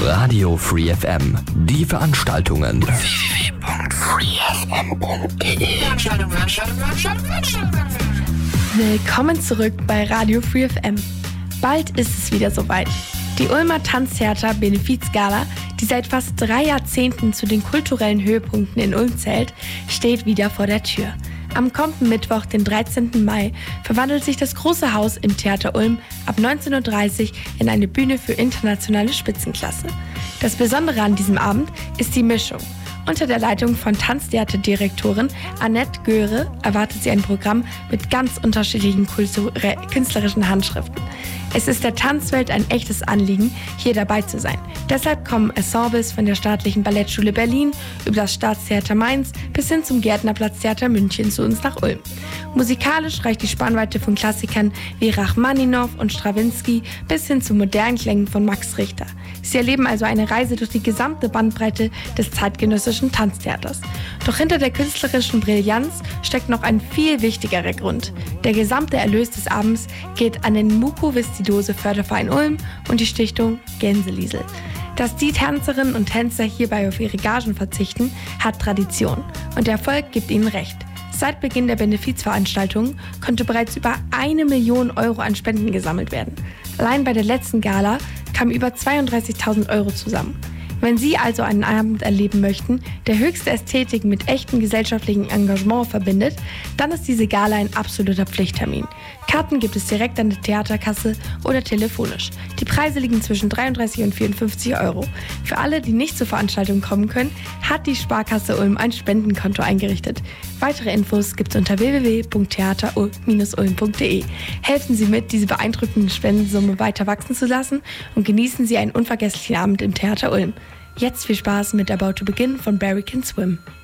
Radio Free FM. Die Veranstaltungen. www.freefm.de. Willkommen zurück bei Radio Free FM. Bald ist es wieder soweit. Die Ulmer Tanztheater Benefizgala, die seit fast 3 Jahrzehnten zu den kulturellen Höhepunkten in Ulm zählt, steht wieder vor der Tür. Am kommenden Mittwoch, den 13. Mai, verwandelt sich das große Haus im Theater Ulm ab 19.30 Uhr in eine Bühne für internationale Spitzenklasse. Das Besondere an diesem Abend ist die Mischung. Unter der Leitung von Tanztheaterdirektorin Annette Göre erwartet sie ein Programm mit ganz unterschiedlichen künstlerischen Handschriften. Es ist der Tanzwelt ein echtes Anliegen, hier dabei zu sein. Deshalb kommen Ensembles von der Staatlichen Ballettschule Berlin über das Staatstheater Mainz bis hin zum Gärtnerplatztheater München zu uns nach Ulm. Musikalisch reicht die Spannweite von Klassikern wie Rachmaninow und Strawinsky bis hin zu modernen Klängen von Max Richter. Sie erleben also eine Reise durch die gesamte Bandbreite des zeitgenössischen Tanztheaters. Doch hinter der künstlerischen Brillanz steckt noch ein viel wichtigerer Grund. Der gesamte Erlös des Abends geht an den Mukoviszidose Förderverein Ulm und die Stiftung Gänseliesel. Dass die Tänzerinnen und Tänzer hierbei auf ihre Gagen verzichten, hat Tradition. Und der Erfolg gibt ihnen recht. Seit Beginn der Benefizveranstaltung konnte bereits über 1 Million Euro an Spenden gesammelt werden. Allein bei der letzten Gala kamen über 32.000 Euro zusammen. Wenn Sie also einen Abend erleben möchten, der höchste Ästhetik mit echtem gesellschaftlichen Engagement verbindet, dann ist diese Gala ein absoluter Pflichttermin. Karten gibt es direkt an der Theaterkasse oder telefonisch. Die Preise liegen zwischen 33 und 54 Euro. Für alle, die nicht zur Veranstaltung kommen können, hat die Sparkasse Ulm ein Spendenkonto eingerichtet. Weitere Infos gibt es unter www.theater-ulm.de. Helfen Sie mit, diese beeindruckende Spendensumme weiter wachsen zu lassen und genießen Sie einen unvergesslichen Abend im Theater Ulm. Jetzt viel Spaß mit About to Begin von Barry Can Swim.